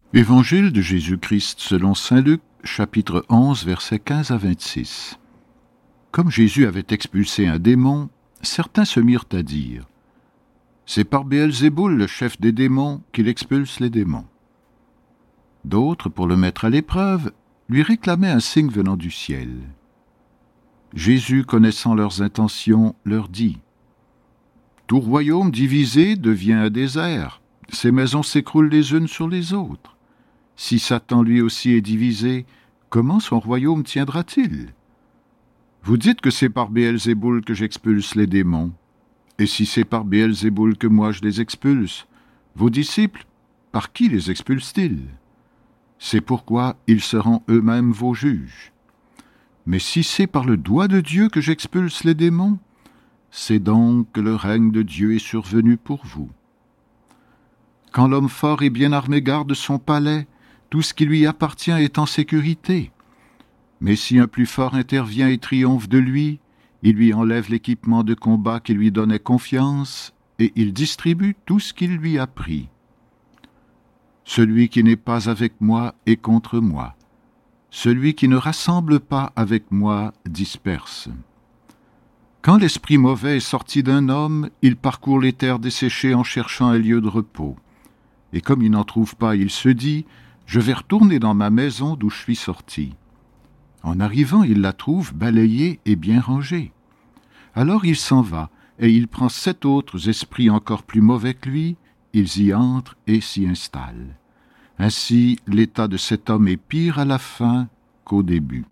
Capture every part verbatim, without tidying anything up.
Évangile de Jésus-Christ selon saint Luc, chapitre onze, versets quinze à vingt-six. Comme Jésus avait expulsé un démon, certains se mirent à dire « C'est par Béelzéboul, le chef des démons, qu'il expulse les démons. » D'autres, pour le mettre à l'épreuve, lui réclamaient un signe venant du ciel. Jésus, connaissant leurs intentions, leur dit « Tout royaume divisé devient un désert, ses maisons s'écroulent les unes sur les autres. Si Satan lui aussi est divisé, comment son royaume tiendra-t-il? Vous dites que c'est par Béelzéboul que j'expulse les démons. Et si c'est par Béelzéboul que moi je les expulse, vos disciples, par qui les expulsent-ils? C'est pourquoi ils seront eux-mêmes vos juges. Mais si c'est par le doigt de Dieu que j'expulse les démons, c'est donc que le règne de Dieu est survenu pour vous. Quand l'homme fort et bien armé garde son palais, tout ce qui lui appartient est en sécurité. Mais si un plus fort intervient et triomphe de lui, il lui enlève l'équipement de combat qui lui donnait confiance et il distribue tout ce qu'il lui a pris. Celui qui n'est pas avec moi est contre moi. Celui qui ne rassemble pas avec moi disperse. Quand l'esprit mauvais est sorti d'un homme, il parcourt les terres desséchées en cherchant un lieu de repos. Et comme il n'en trouve pas, il se dit « Je vais retourner dans ma maison d'où je suis sorti. » En arrivant, il la trouve balayée et bien rangée. Alors il s'en va, et il prend sept autres esprits encore plus mauvais que lui, ils y entrent et s'y installent. Ainsi, l'état de cet homme est pire à la fin qu'au début.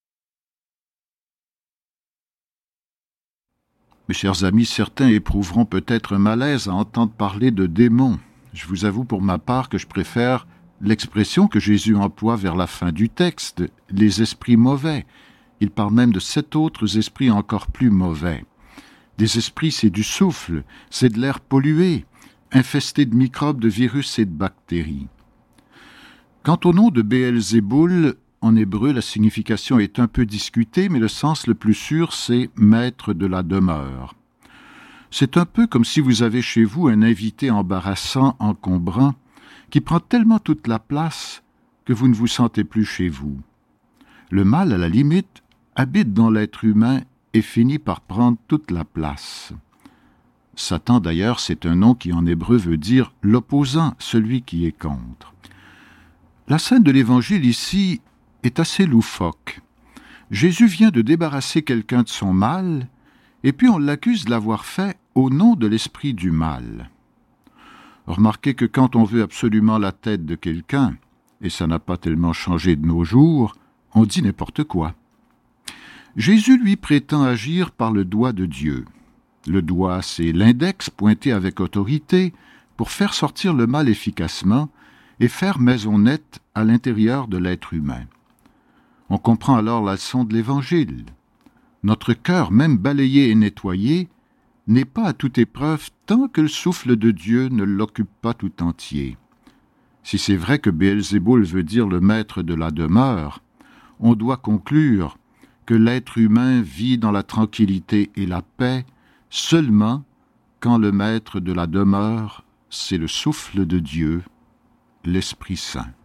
Mes chers amis, certains éprouveront peut-être un malaise à entendre parler de démons. Je vous avoue pour ma part que je préfère l'expression que Jésus emploie vers la fin du texte, les esprits mauvais. Il parle même de sept autres esprits encore plus mauvais. Des esprits, c'est du souffle, c'est de l'air pollué, infesté de microbes, de virus et de bactéries. Quant au nom de Béelzéboul, en hébreu, la signification est un peu discutée, mais le sens le plus sûr, c'est « maître de la demeure ». C'est un peu comme si vous avez chez vous un invité embarrassant, encombrant, qui prend tellement toute la place que vous ne vous sentez plus chez vous. Le mal, à la limite, habite dans l'être humain et finit par prendre toute la place. Satan, d'ailleurs, c'est un nom qui en hébreu veut dire « l'opposant », celui qui est contre. La scène de l'Évangile ici est assez loufoque. Jésus vient de débarrasser quelqu'un de son mal, et puis on l'accuse de l'avoir fait au nom de l'esprit du mal. Remarquez que quand on veut absolument la tête de quelqu'un, et ça n'a pas tellement changé de nos jours, on dit n'importe quoi. Jésus, lui, prétend agir par le doigt de Dieu. Le doigt, c'est l'index pointé avec autorité pour faire sortir le mal efficacement et faire maison nette à l'intérieur de l'être humain. On comprend alors la leçon de l'Évangile. Notre cœur, même balayé et nettoyé, n'est pas à toute épreuve tant que le souffle de Dieu ne l'occupe pas tout entier. Si c'est vrai que Béelzéboul veut dire le maître de la demeure, on doit conclure que l'être humain vit dans la tranquillité et la paix seulement quand le maître de la demeure, c'est le souffle de Dieu, l'Esprit Saint.